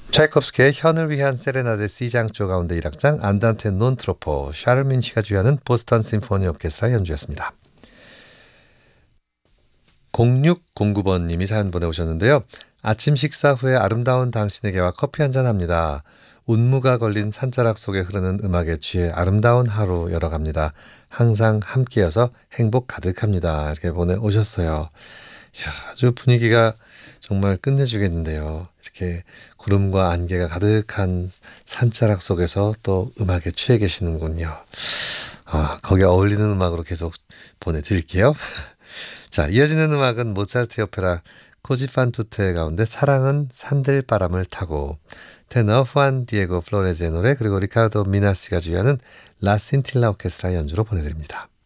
차이콥스키의 현을 위한 세레나데 C장조 가운데 1악장 안단테 논 트로포 샤를 뮌치가 주연한 보스턴 심포니 오케스트라 연주였습니다. 0609번님이 사연 보내오셨는데요. 아침 식사 후에 아름다운 당신에게와 커피 한잔 합니다. 운무가 걸린 산자락 속에 흐르는 음악에 취해 아름다운 하루 열어갑니다. 항상 함께여서 행복 가득합니다. 이렇게 보내오셨어요. 이야, 아주 분위기가 정말 끝내주겠는데요. 이렇게 구름과 안개가 가득한 산자락 속에서 또 음악에 취해 계시는군요. 거기에 어울리는 음악으로 계속 보내드릴게요. 자, 이어지는 음악은 모차르트의 오페라 코지 fan tutte 가운데 사랑은 산들바람을 타고 테너 후안 디에고 플로레즈의 노래 그리고 리카르도 미나시가 주연하는 라 신틸라 오케스트라 연주로 보내드립니다.